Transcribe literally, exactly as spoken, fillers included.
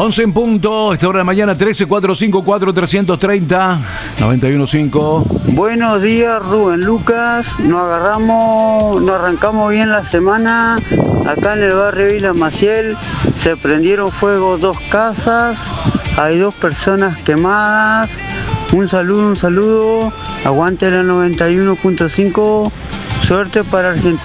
once en punto, esta hora de mañana, trece cuatrocientos cincuenta y cuatro trescientos treinta, noventa y uno punto cinco. Buenos días, Rubén Lucas. Nos agarramos, nos arrancamos bien la semana. Acá en el barrio Villa Maciel se prendieron fuego dos casas. Hay dos personas quemadas. Un saludo, un saludo. Aguante la noventa y uno punto cinco. Suerte para Argentina.